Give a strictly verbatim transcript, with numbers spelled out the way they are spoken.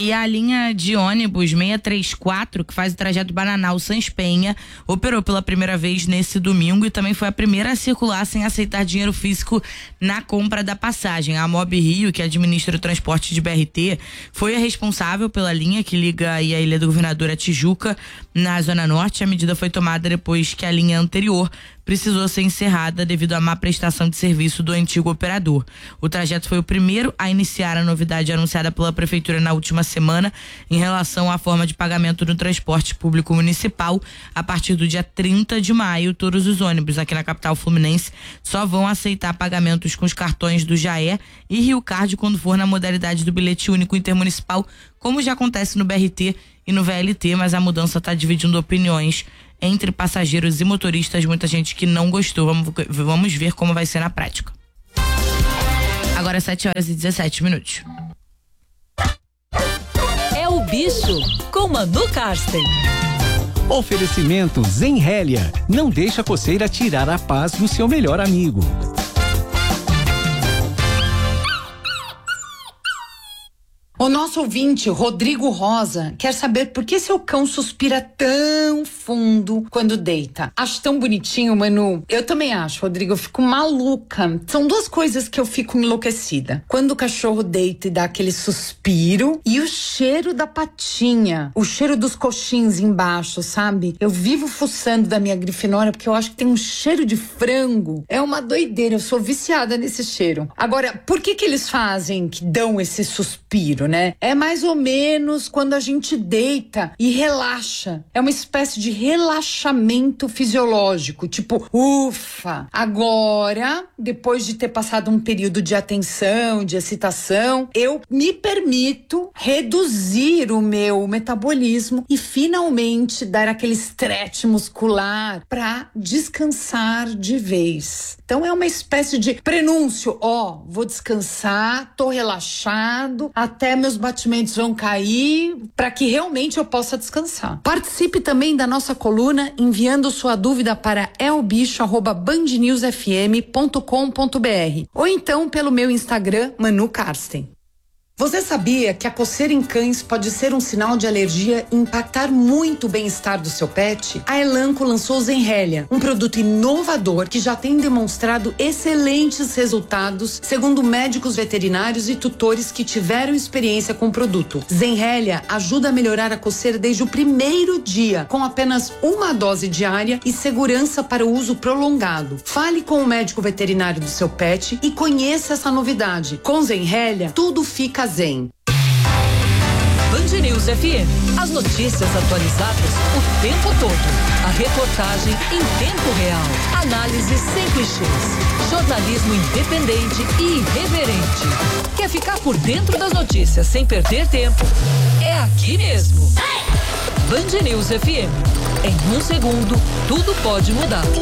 E a linha de ônibus seiscentos e trinta e quatro, que faz o trajeto Bananal-Sans Penha, operou pela primeira vez nesse domingo e também foi a primeira a circular sem aceitar dinheiro físico na compra da passagem. A Mob Rio, que administra o transporte de B R T, foi a responsável pela linha que liga aí a Ilha do Governador a Tijuca, na Zona Norte. A medida foi tomada depois que a linha anterior precisou ser encerrada devido à má prestação de serviço do antigo operador. O trajeto foi o primeiro a iniciar a novidade anunciada pela Prefeitura na última semana em relação à forma de pagamento no transporte público municipal. A partir do dia trinta de maio, todos os ônibus aqui na capital fluminense só vão aceitar pagamentos com os cartões do Jaé e Rio Card quando for na modalidade do bilhete único intermunicipal, como já acontece no B R T e no V L T, mas a mudança está dividindo opiniões entre passageiros e motoristas, muita gente que não gostou. Vamos, vamos ver como vai ser na prática. Agora sete horas e dezessete minutos. É o Bicho com Manu Karsten. Oferecimento Zenrélia. Não deixa a coceira tirar a paz do seu melhor amigo. O nosso ouvinte, Rodrigo Rosa, quer saber por que seu cão suspira tão fundo quando deita. Acho tão bonitinho, Manu. Eu também acho, Rodrigo. Eu fico maluca. São duas coisas que eu fico enlouquecida. Quando o cachorro deita e dá aquele suspiro e o cheiro da patinha, o cheiro dos coxins embaixo, sabe? Eu vivo fuçando da minha Grifinória porque eu acho que tem um cheiro de frango. É uma doideira. Eu sou viciada nesse cheiro. Agora, por que que eles fazem que dão esse suspiro, né? É mais ou menos quando a gente deita e relaxa. É uma espécie de relaxamento fisiológico, tipo, ufa. Agora, depois de ter passado um período de atenção, de excitação, eu me permito reduzir o meu metabolismo e finalmente dar aquele stretch muscular para descansar de vez. Então é uma espécie de prenúncio, ó, vou descansar, tô relaxado, até meus batimentos vão cair para que realmente eu possa descansar. Participe também da nossa coluna enviando sua dúvida para elbicho arroba band news f m ponto com ponto b r ou então pelo meu Instagram, Manu Karsten. Você sabia que a coceira em cães pode ser um sinal de alergia e impactar muito o bem-estar do seu pet? A Elanco lançou Zenrélia, um produto inovador que já tem demonstrado excelentes resultados, segundo médicos veterinários e tutores que tiveram experiência com o produto. Zenrélia ajuda a melhorar a coceira desde o primeiro dia, com apenas uma dose diária e segurança para o uso prolongado. Fale com o médico veterinário do seu pet e conheça essa novidade. Com Zenrélia, tudo fica zen. Band News F M. As notícias atualizadas o tempo todo. A reportagem em tempo real. Análise sem clichês. Jornalismo independente e irreverente. Quer ficar por dentro das notícias sem perder tempo? É aqui mesmo. Band News F M. Em um segundo, tudo pode mudar.